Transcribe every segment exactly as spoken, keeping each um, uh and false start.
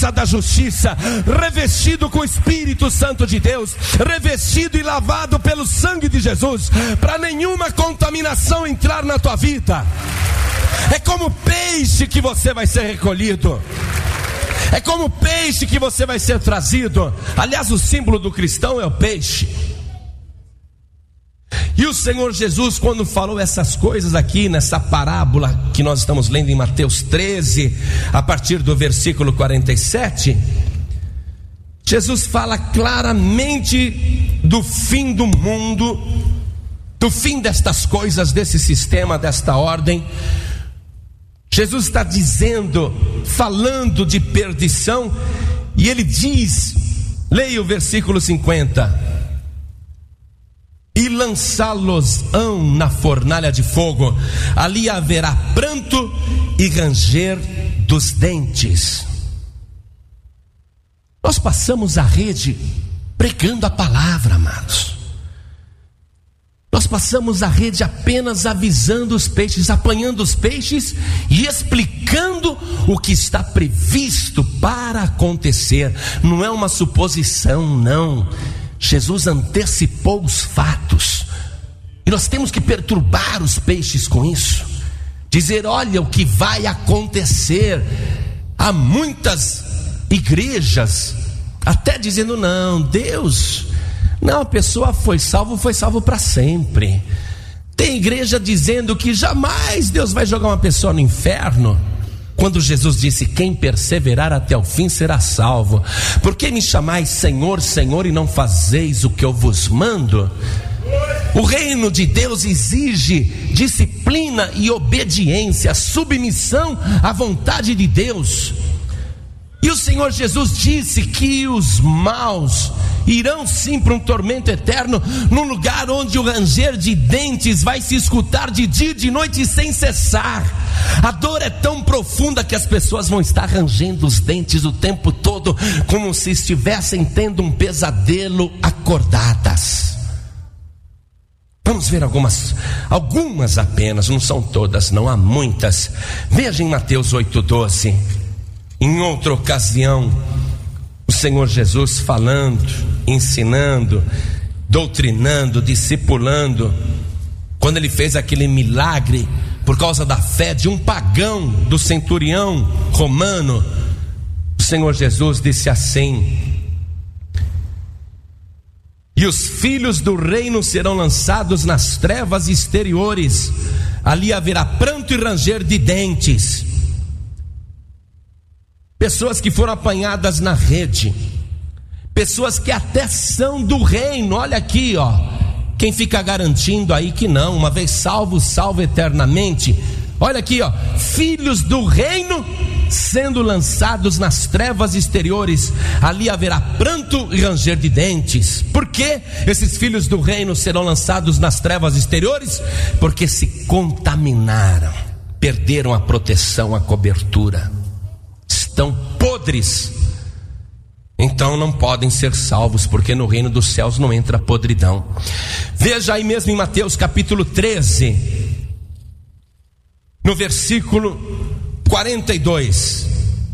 da justiça, revestido com o Espírito Santo de Deus, revestido e lavado pelo sangue de Jesus, para nenhuma contaminação entrar na tua vida. É como peixe que você vai ser recolhido, é como peixe que você vai ser trazido. Aliás, o símbolo do cristão é o peixe. E o Senhor Jesus, quando falou essas coisas aqui nessa parábola que nós estamos lendo em Mateus treze, a partir do versículo quarenta e sete, Jesus fala claramente do fim do mundo, do fim destas coisas, desse sistema, desta ordem. Jesus está dizendo, falando de perdição, e ele diz, leia o versículo cinquenta: e lançá-los-ão na fornalha de fogo, ali haverá pranto e ranger dos dentes. Nós passamos a rede pregando a palavra, amados. Nós passamos a rede apenas avisando os peixes, apanhando os peixes e explicando o que está previsto para acontecer. Não é uma suposição, não. Jesus antecipou os fatos, e nós temos que perturbar os peixes com isso, dizer: olha o que vai acontecer. Há muitas igrejas até dizendo: não, Deus, não, a pessoa foi salvo, foi salvo para sempre. Tem igreja dizendo que jamais Deus vai jogar uma pessoa no inferno, quando Jesus disse: quem perseverar até o fim será salvo. Por que me chamais Senhor, Senhor, e não fazeis o que eu vos mando? O reino de Deus exige disciplina e obediência, submissão à vontade de Deus. E o Senhor Jesus disse que os maus irão sim para um tormento eterno, num lugar onde o ranger de dentes vai se escutar de dia e de noite sem cessar. A dor é tão profunda que as pessoas vão estar rangendo os dentes o tempo todo, como se estivessem tendo um pesadelo acordadas. Vamos ver algumas, algumas apenas, não são todas, não, há muitas. Veja em Mateus oito, doze. Em outra ocasião, o Senhor Jesus falando, ensinando, doutrinando, discipulando, quando ele fez aquele milagre por causa da fé de um pagão, do centurião romano, o Senhor Jesus disse assim: e os filhos do reino serão lançados nas trevas exteriores, ali haverá pranto e ranger de dentes. Pessoas que foram apanhadas na rede, pessoas que até são do reino. Olha aqui, ó, quem fica garantindo aí que não, uma vez salvo, salvo eternamente. Olha aqui, ó, filhos do reino sendo lançados nas trevas exteriores, ali haverá pranto e ranger de dentes. Por que esses filhos do reino serão lançados nas trevas exteriores? Porque se contaminaram, perderam a proteção, a cobertura, estão podres, então não podem ser salvos, porque no reino dos céus não entra podridão. Veja aí mesmo em Mateus capítulo treze, no versículo quarenta e dois,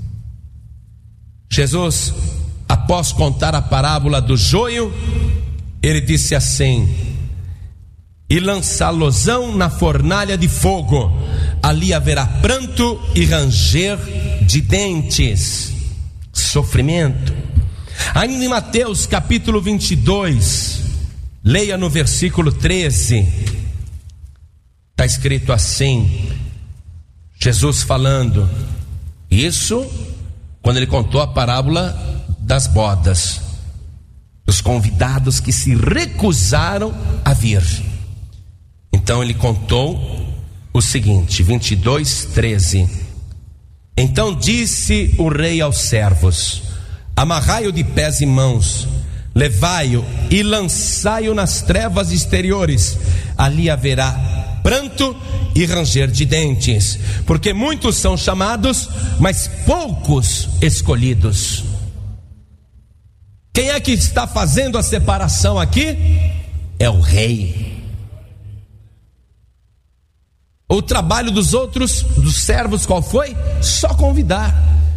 Jesus, após contar a parábola do joio, ele disse assim: e lançá-los-ão na fornalha de fogo, ali haverá pranto e ranger de dentes, sofrimento. Ainda em Mateus capítulo vinte e dois, leia no versículo treze, está escrito assim, Jesus falando isso quando ele contou a parábola das bodas, os convidados que se recusaram a vir. Então ele contou o seguinte, vinte e dois, treze: então disse o rei aos servos: amarrai-o de pés e mãos, levai-o e lançai-o nas trevas exteriores, ali haverá pranto e ranger de dentes, porque muitos são chamados, mas poucos escolhidos. Quem é que está fazendo a separação aqui? É o rei. O trabalho dos outros, dos servos, qual foi? Só convidar.